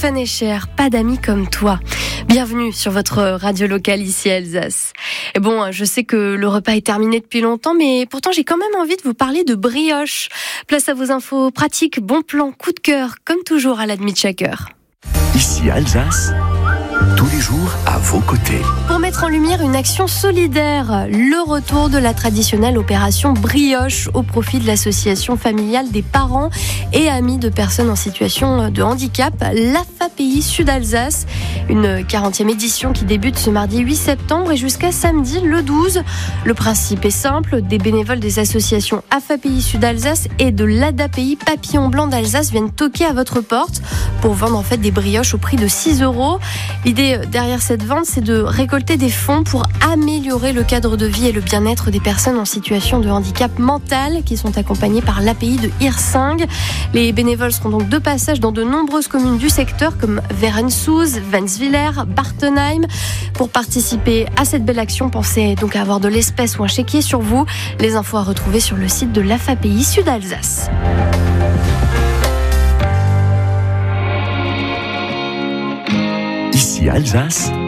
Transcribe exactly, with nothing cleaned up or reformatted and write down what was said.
Stéphane Escher, pas d'amis comme toi. Bienvenue sur votre radio locale ici à Alsace. Et bon, je sais que le repas est terminé depuis longtemps, mais pourtant j'ai quand même envie de vous parler de brioche. Place à vos infos pratiques, bons plans, coup de cœur, comme toujours à la demi de chaque heure. Ici à Alsace, tous les jours à vos côtés. Pour mettre en lumière une action solidaire, le retour de la traditionnelle opération brioche au profit de l'association familiale des parents et amis de personnes en situation de handicap, l'A F A P I Sud-Alsace. Une quarantième édition qui débute ce mardi huit septembre et jusqu'à samedi le douze. Le principe est simple, des bénévoles des associations A F A P I Sud-Alsace et de l'A D A P I Papillon Blanc d'Alsace viennent toquer à votre porte pour vendre en fait des brioches au prix de six euros. L'idée derrière cette vente, c'est de récolter des fonds pour améliorer le cadre de vie et le bien-être des personnes en situation de handicap mental qui sont accompagnées par l'A P I de Hirsing. Les bénévoles seront donc de passage dans de nombreuses communes du secteur comme Verenshouz, Wenswiller, Bartenheim. Pour participer à cette belle action, pensez donc à avoir de l'espèce ou un chéquier sur vous. Les infos à retrouver sur le site de l'A F A P I Sud-Alsace. Ici Alsace,